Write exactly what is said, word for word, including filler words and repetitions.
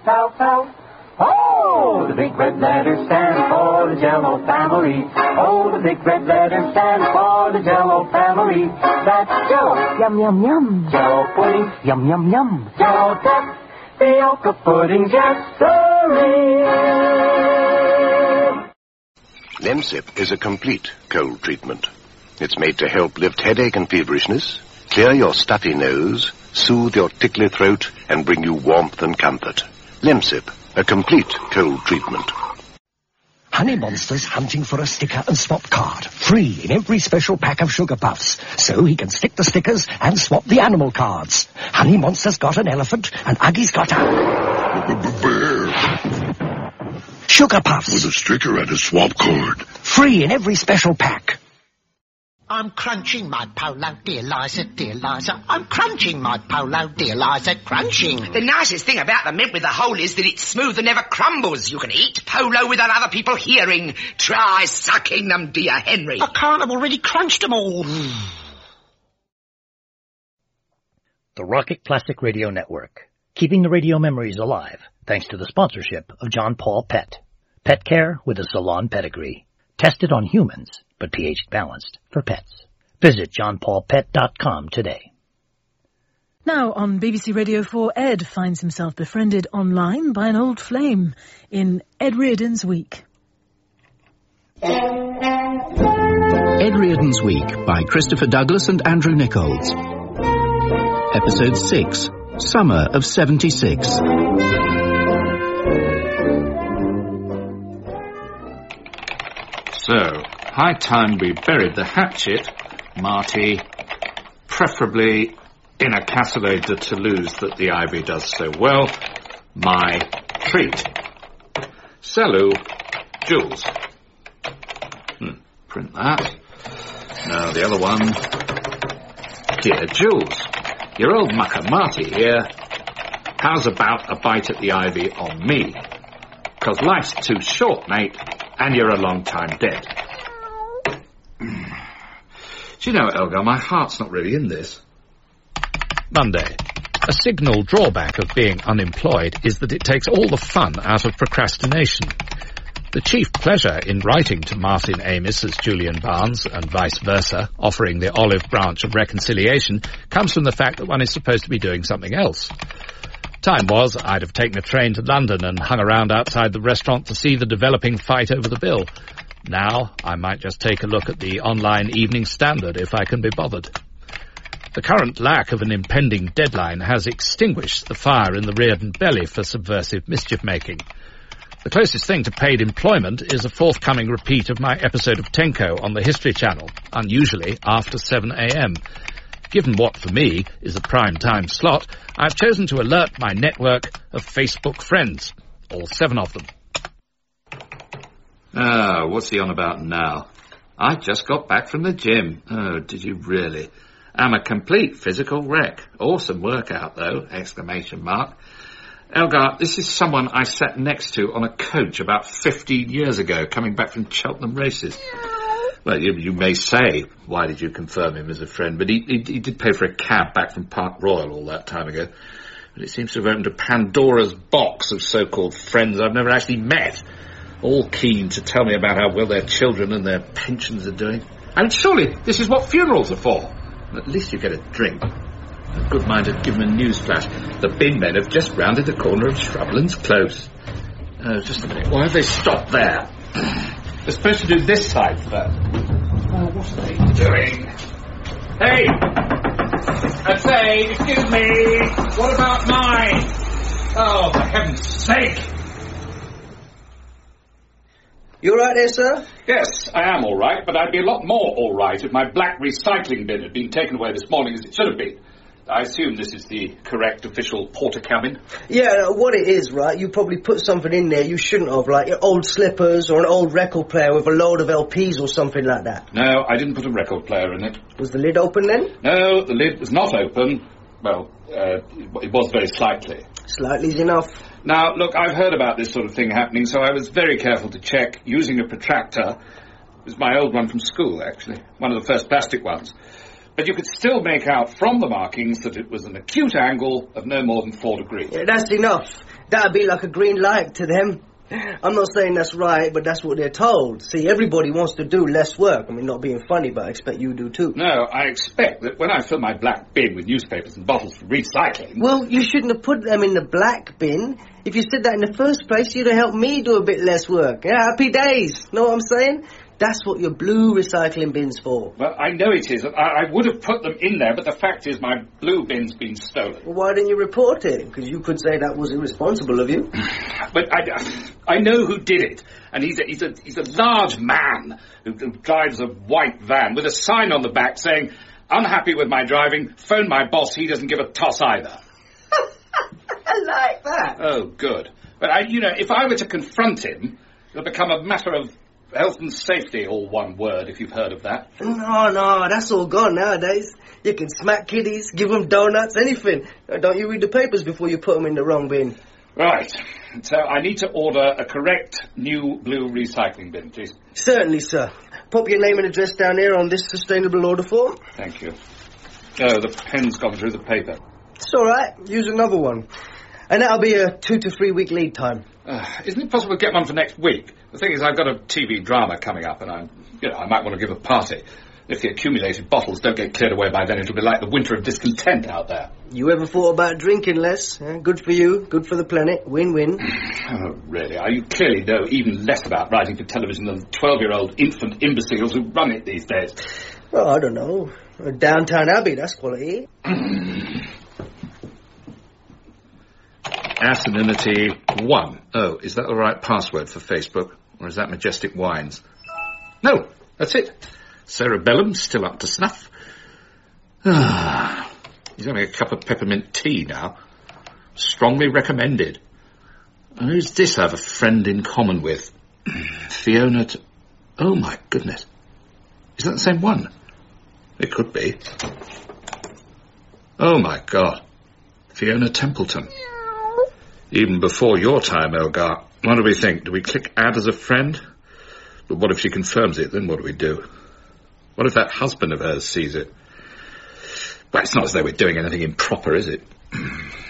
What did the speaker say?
alfalfa. Oh, the big red letters stand for the Jell-O family. Oh, the big red letters stand for the Jell-O family. That's Jell-O, Yum, yum, yum. Jell-O pudding, Yum, yum, yum. Jell-O tapioca pudding, yes, sirree. Lemsip is a complete cold treatment. It's made to help lift headache and feverishness, clear your stuffy nose, soothe your tickly throat, and bring you warmth and comfort. Lemsip, a complete cold treatment. Honey Monster's hunting for a sticker and swap card, free in every special pack of Sugar Puffs, so he can stick the stickers and swap the animal cards. Honey Monster's got an elephant, and Uggie's got a... bear. Sugar Puffs. With a sticker and a swap card. Free in every special pack. I'm crunching my polo, dear Liza, dear Liza. I'm crunching my polo, dear Liza, crunching. The nicest thing about the mint with the hole is that it's smooth and never crumbles. You can eat polo without other people hearing. Try sucking them, dear Henry. I can't, I've already crunched them all. The Rocket Classic Radio Network, keeping the radio memories alive, thanks to the sponsorship of John Paul Pet. Pet care with a salon pedigree. Tested on humans, but pH balanced for pets. Visit john paul pet dot com today. Now on B B C Radio four, Ed finds himself befriended online by an old flame in Ed Reardon's Week. Ed Reardon's Week by Christopher Douglas and Andrew Nichols. Episode six, Summer of seventy-six. So, high time we buried the hatchet, Marty, preferably in a cassoulet de Toulouse that the ivy does so well. My treat. Salut, Jules. Hmm, print that. Now the other one. Dear Jules, your old mucker Marty here. How's about a bite at the ivy on me? 'Cause life's too short, mate. And you're a long time dead. Do you know, Elgar, my heart's not really in this. Monday. A signal drawback of being unemployed is that it takes all the fun out of procrastination. The chief pleasure in writing to Martin Amis as Julian Barnes, and vice versa, offering the olive branch of reconciliation, comes from the fact that one is supposed to be doing something else. Time was, I'd have taken a train to London and hung around outside the restaurant to see the developing fight over the bill. Now, I might just take a look at the online Evening Standard if I can be bothered. The current lack of an impending deadline has extinguished the fire in the Reardon belly for subversive mischief-making. The closest thing to paid employment is a forthcoming repeat of my episode of Tenko on the History Channel, unusually after seven a.m. Given what, for me, is a prime time slot, I've chosen to alert my network of Facebook friends, all seven of them. Ah, what's he on about now? I just got back from the gym. Oh, did you really? I'm a complete physical wreck. Awesome workout, though, exclamation mark. Elgar, this is someone I sat next to on a coach about fifteen years ago, coming back from Cheltenham races. Well, you, you may say, why did you confirm him as a friend? But he, he, he did pay for a cab back from Park Royal all that time ago. But it seems to have opened a Pandora's box of so-called friends I've never actually met, all keen to tell me about how well their children and their pensions are doing. And surely this is what funerals are for. At least you get a drink. A good mind had given a newsflash. The bin men have just rounded the corner of Shrublands Close. Oh, just a minute. Why have they stopped there? They're supposed to do this side first. Oh, what are they doing? Hey! I say, excuse me, what about mine? Oh, for heaven's sake! You all right there, sir? Yes, I am all right, but I'd be a lot more all right if my black recycling bin had been taken away this morning as it should have been. I assume this is the correct official porter cabin? Yeah, what it is, right, you probably put something in there you shouldn't have, like old slippers or an old record player with a load of L Ps or something like that. No, I didn't put a record player in it. Was the lid open then? No, the lid was not open. Well, uh, it was very slightly. Slightly's enough. Now, look, I've heard about this sort of thing happening, so I was very careful to check, using a protractor. It was my old one from school, actually, one of the first plastic ones. But you could still make out from the markings that it was an acute angle of no more than four degrees. Yeah, that's enough. That'd be like a green light to them. I'm not saying that's right, but that's what they're told. See, everybody wants to do less work. I mean, not being funny, but I expect you do too. No, I expect that when I fill my black bin with newspapers and bottles for recycling... Well, you shouldn't have put them in the black bin. If you said that in the first place, you'd have helped me do a bit less work. Yeah, happy days. Know what I'm saying? That's what your blue recycling bin's for. Well, I know it is. I, I would have put them in there, but the fact is my blue bin's been stolen. Well, why didn't you report it? Because you could say that was irresponsible of you. But I, I know who did it. And he's a, he's a, he's a large man who, who drives a white van with a sign on the back saying, "Unhappy with my driving, phone my boss, he doesn't give a toss either." I like that. Oh, good. But, I, you know, if I were to confront him, it'll become a matter of health and safety, all one word, if you've heard of that. No, no, that's all gone nowadays. You can smack kiddies, give them donuts, anything. Don't you read the papers before you put them in the wrong bin? Right. So I need to order a correct new blue recycling bin, please. Certainly, sir. Pop your name and address down here on this sustainable order form. Thank you. Oh, the pen's gone through the paper. It's all right. Use another one. And that'll be a two to three week lead time. Uh, isn't it possible to get one for next week? The thing is, I've got a T V drama coming up, and I'm, you know, I might want to give a party. If the accumulated bottles don't get cleared away by then, it'll be like the winter of discontent out there. You ever thought about drinking less? Eh? Good for you, good for the planet, win-win. Oh, really? You clearly know even less about writing for television than the twelve-year-old infant imbeciles who run it these days. Well, I don't know. Downtown Abbey, that's quality. Acidinity one. Oh, is that the right password for Facebook? Or is that Majestic Wines? No, that's it. Cerebellum still up to snuff. Ah, he's having a cup of peppermint tea now. Strongly recommended. Who's this I have a friend in common with? Fiona T- Oh, my goodness. Is that the same one? It could be. Oh, my God. Fiona Templeton. Even before your time, Elgar. What do we think? Do we click add as a friend? But what if she confirms it? Then what do we do? What if that husband of hers sees it? Well, it's not as though we're doing anything improper, is it?